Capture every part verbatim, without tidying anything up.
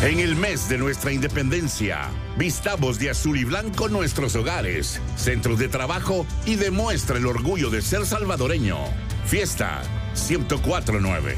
En el mes de nuestra independencia, vistamos de azul y blanco nuestros hogares, centros de trabajo y demuestra el orgullo de ser salvadoreño. Fiesta ciento cuatro punto nueve.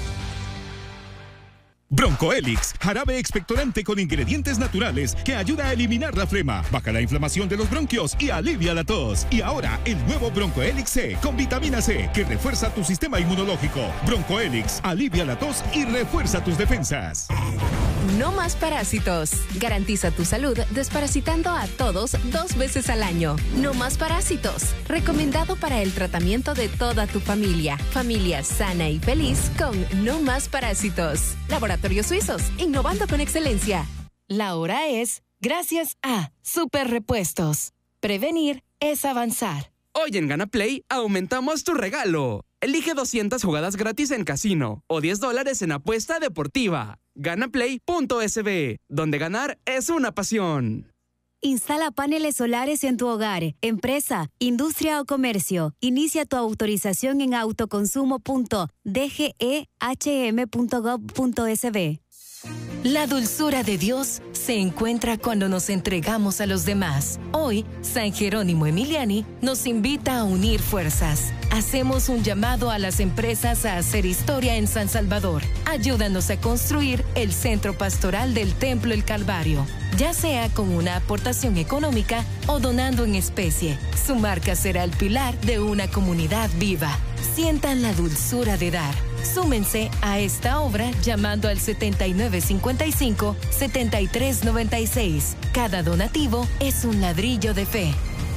Broncoelix, jarabe expectorante con ingredientes naturales que ayuda a eliminar la flema, baja la inflamación de los bronquios y alivia la tos. Y ahora, el nuevo Broncoelix C con vitamina C que refuerza tu sistema inmunológico. Broncoelix, alivia la tos y refuerza tus defensas. No más parásitos. Garantiza tu salud desparasitando a todos dos veces al año. No más parásitos. Recomendado para el tratamiento de toda tu familia. Familia sana y feliz con No más parásitos. Laboratorios Suizos, innovando con excelencia. La hora es gracias a Super Repuestos. Prevenir es avanzar. Hoy en Gana Play aumentamos tu regalo. Elige doscientas jugadas gratis en casino o diez dólares en apuesta deportiva. Ganaplay punto es be, donde ganar es una pasión. Instala paneles solares en tu hogar, empresa, industria o comercio. Inicia tu autorización en autoconsumo punto d g e h m punto gov punto es be. La dulzura de Dios se encuentra cuando nos entregamos a los demás. Hoy, San Jerónimo Emiliani nos invita a unir fuerzas. Hacemos un llamado a las empresas a hacer historia en San Salvador. Ayúdanos a construir el centro pastoral del Templo El Calvario, ya sea con una aportación económica o donando en especie. Su marca será el pilar de una comunidad viva. Sientan la dulzura de dar. Súmense a esta obra llamando al setenta y nueve cincuenta y cinco, setenta y tres noventa y seis. Cada donativo es un ladrillo de fe.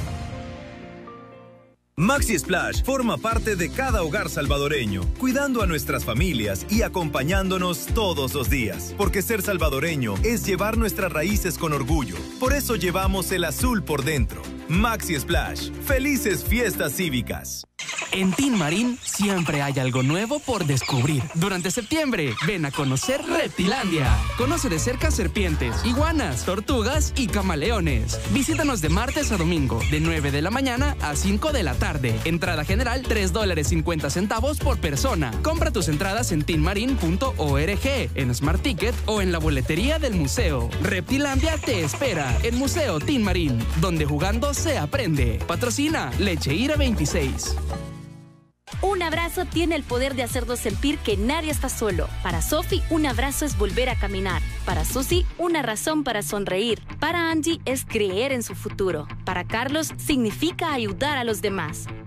Maxi Splash forma parte de cada hogar salvadoreño, cuidando a nuestras familias y acompañándonos todos los días. Porque ser salvadoreño es llevar nuestras raíces con orgullo. Por eso llevamos el azul por dentro. Maxi Splash. Felices fiestas cívicas. En Tin Marín siempre hay algo nuevo por descubrir. Durante septiembre, ven a conocer Reptilandia. Conoce de cerca serpientes, iguanas, tortugas y camaleones. Visítanos de martes a domingo, de nueve de la mañana a cinco de la tarde. Entrada general, tres dólares cincuenta centavos por persona. Compra tus entradas en tin marin punto org, en Smart Ticket o en la boletería del museo. Reptilandia te espera en Museo Tin Marín, donde jugando se aprende. Patrocina Leche Ira veintiséis. Un abrazo tiene el poder de hacernos sentir que nadie está solo. Para Sophie, un abrazo es volver a caminar. Para Susi, una razón para sonreír. Para Angie, es creer en su futuro. Para Carlos, significa ayudar a los demás.